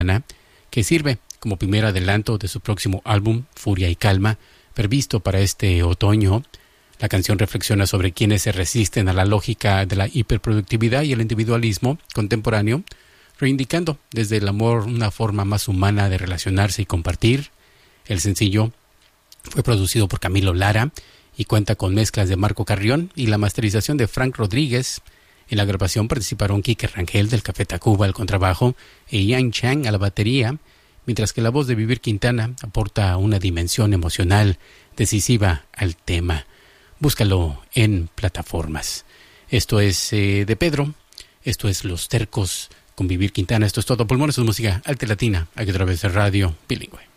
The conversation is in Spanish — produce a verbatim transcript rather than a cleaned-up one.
que sirve como primer adelanto de su próximo álbum, Furia y Calma, previsto para este otoño. La canción reflexiona sobre quienes se resisten a la lógica de la hiperproductividad y el individualismo contemporáneo, reivindicando desde el amor una forma más humana de relacionarse y compartir. El sencillo fue producido por Camilo Lara y cuenta con mezclas de Marco Carrión y la masterización de Frank Rodríguez. En la grabación participaron Quique Rangel del Café Tacuba al contrabajo e Ian Chang a la batería, mientras que la voz de Vivir Quintana aporta una dimensión emocional decisiva al tema. Búscalo en plataformas. Esto es eh, de Pedro, esto es Los Tercos con Vivir Quintana. Esto es todo. Pulmones de música alta latina, aquí a través de Radio Bilingüe.